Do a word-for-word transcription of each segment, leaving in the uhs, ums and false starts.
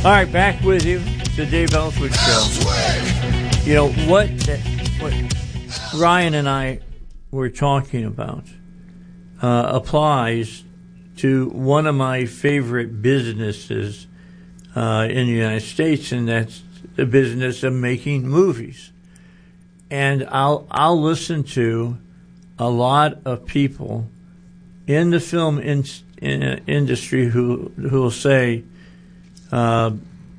All right, back with you. It's the Dave Ellswick Show. You know, what, what Ryan and I were talking about uh, applies to one of my favorite businesses uh, in the United States, and that's the business of making movies. And I'll I'll listen to a lot of people in the film in, in, industry who who will say, Uh,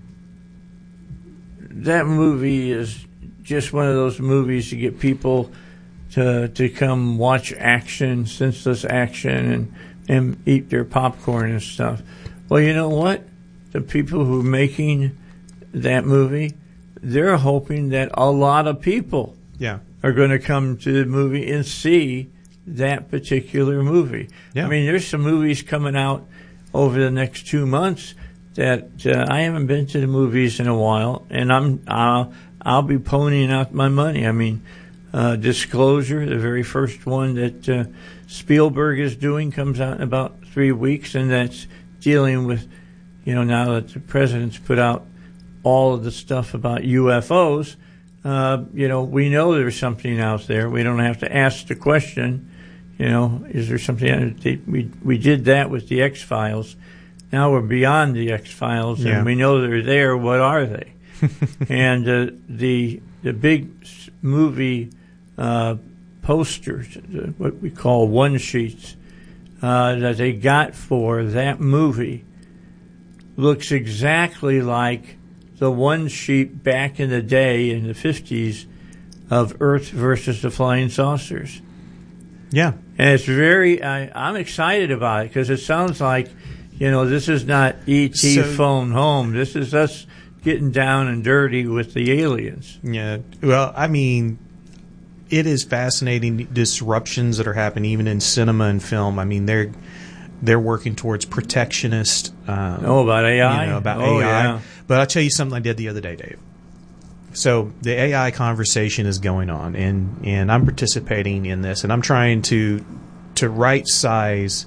that movie is just one of those movies to get people to to come watch action, senseless action, and, and eat their popcorn and stuff. Well, you know what? The people who are making that movie, they're hoping that a lot of people yeah. are going to come to the movie and see that particular movie. Yeah. I mean, there's some movies coming out over the next two months that uh, I haven't been to the movies in a while, and I'm I'll, I'll be ponying out my money. I mean, uh, Disclosure, the very first one that uh, Spielberg is doing, comes out in about three weeks, and that's dealing with, you know, now that the president's put out all of the stuff about U F Os, uh, you know, we know there's something out there. We don't have to ask the question, you know, is there something? We we did that with the X-Files. Now we're beyond the X-Files, and yeah. we know they're there. What are they? and uh, the the big movie uh, posters, what we call one sheets, uh, that they got for that movie, looks exactly like the one sheet back in the day in the fifties of Earth versus the Flying Saucers. Yeah, and it's very. I, I'm excited about it because it sounds like, you know, this is not E T so, phone home. This is us getting down and dirty with the aliens. Yeah. Well, I mean, it is fascinating disruptions that are happening even in cinema and film. I mean, they're they're working towards protectionist. Um, oh, about A I? You know, about oh, A I. Yeah. But I'll tell you something I did the other day, Dave. So the A I conversation is going on, and, and I'm participating in this, and I'm trying to to right size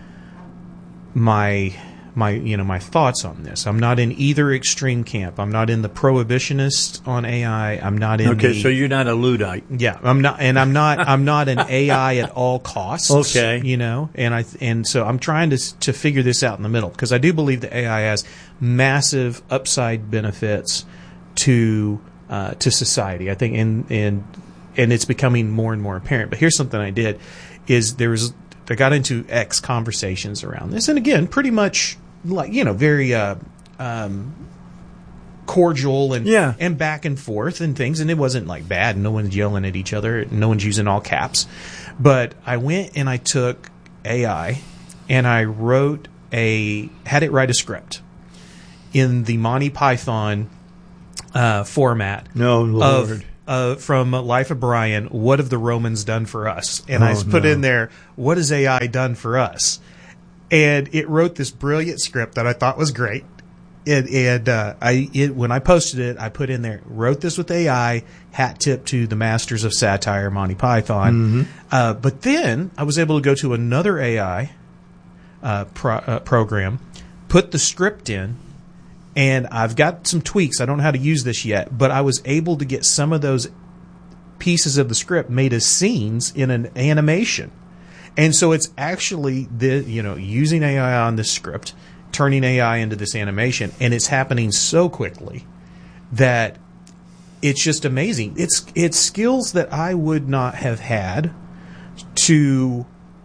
my my you know my thoughts on this. I'm not in either extreme camp. I'm not in the prohibitionist on A I. I'm not in okay. the, So you're not a Luddite. Yeah, I'm not, and I'm not. I'm not an A I at all costs. Okay, you know, and I and so I'm trying to to figure this out in the middle, because I do believe that A I has massive upside benefits to uh, to society. I think, and and and it's becoming more and more apparent. But here's something I did: is there was. I got into X conversations around this, and again, pretty much like, you know, very uh, um, cordial and yeah. and back and forth and things, and it wasn't like bad. No one's yelling at each other. No one's using all caps. But I went and I took A I and I wrote a had it write a script in the Monty Python uh, format. No, Lord. Of, Uh, from Life of Brian, what have the Romans done for us? And oh, I put no. in there, what has A I done for us? And it wrote this brilliant script that I thought was great. And, and uh, I it, when I posted it, I put in there, wrote this with A I, hat tip to the masters of satire, Monty Python. Mm-hmm. Uh, but then I was able to go to another A I uh, pro, uh, program, put the script in, and I've got some tweaks. I don't know how to use this yet, but I was able to get some of those pieces of the script made as scenes in an animation. And so it's actually the you know using A I on this script, turning A I into this animation, and it's happening so quickly that it's just amazing. It's it's skills that I would not have had to.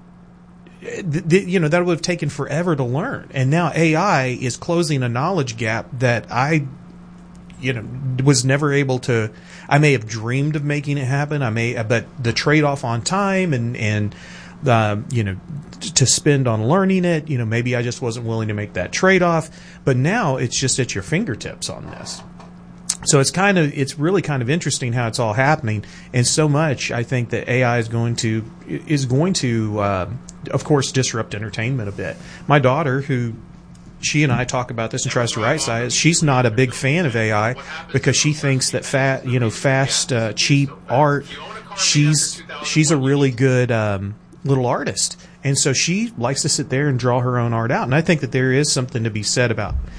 Th- th- you know, that would have taken forever to learn. And now A I is closing a knowledge gap that I, you know, was never able to. I may have dreamed of making it happen. I may, but the trade-off on time and and uh, you know, to spend on learning it, you know, maybe I just wasn't willing to make that trade-off. But now it's just at your fingertips on this. So it's kind of, it's really kind of interesting how it's all happening, and so much I think that A I is going to is going to, uh, of course, disrupt entertainment a bit. My daughter, who she and I talk about this and tries to right size, she's not a big fan of A I because she thinks that fat, you know, fast, uh, cheap art. She's she's a really good um, little artist, and so she likes to sit there and draw her own art out. And I think that there is something to be said about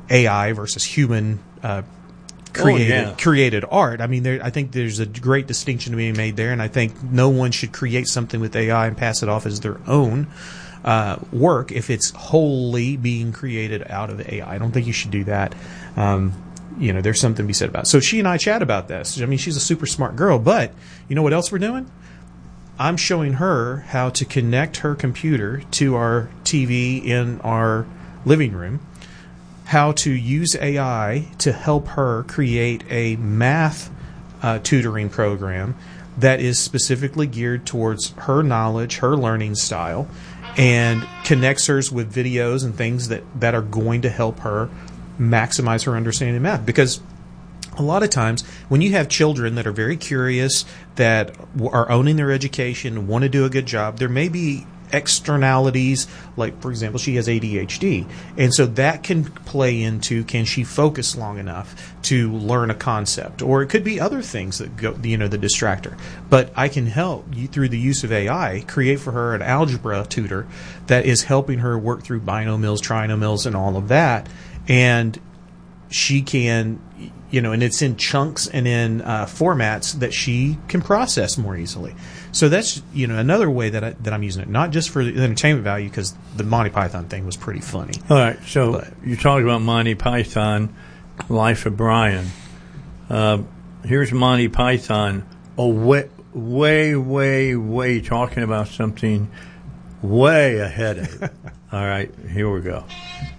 A I versus human uh, created Oh, yeah. created art. I mean, there, I think there's a great distinction to be made there, and I think no one should create something with A I and pass it off as their own uh, work if it's wholly being created out of A I. I don't think you should do that. Um, you know, there's something to be said about it. So she and I chat about this. I mean, she's a super smart girl, but you know what else we're doing? I'm showing her how to connect her computer to our T V in our living room, how to use A I to help her create a math uh, tutoring program that is specifically geared towards her knowledge, her learning style, and connects her with videos and things that, that are going to help her maximize her understanding of math. Because a lot of times when you have children that are very curious, that w- are owning their education, want to do a good job, there may be externalities, like, for example, she has A D H D. And so that can play into, can she focus long enough to learn a concept? Or it could be other things that go, you know, that distract her. But I can help you through the use of A I, create for her an algebra tutor that is helping her work through binomials, trinomials, and all of that. And she can, you know, and it's in chunks and in uh, formats that she can process more easily. So that's, you know, another way that I, that I'm using it, not just for the entertainment value, because the Monty Python thing was pretty funny. All right, so But- you talked about Monty Python, Life of Brian. Uh, here's Monty Python, a way, way, way, way talking about something way ahead of it. All right, here we go.